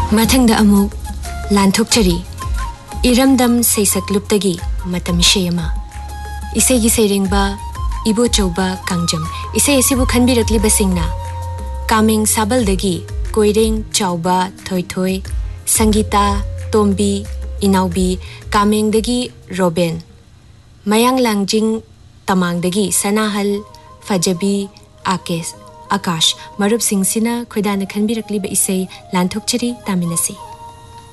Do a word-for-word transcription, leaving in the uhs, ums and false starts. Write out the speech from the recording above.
Mathangda amuk lanthokchari iramdam seisakluptagi matam sheyama isei gi seringba ibo chauba kangjam isei asibu khanbirakli basingna kaming sabaldagi koireng chauba thoithoi Sangita Tombi Inaubi kamengdagi Robin mayang langjing tamangdagi Sanahal Fajabi Akes Akash Marup Singsina Khoidana Khanbirakli ba isei lanthokchari taminasi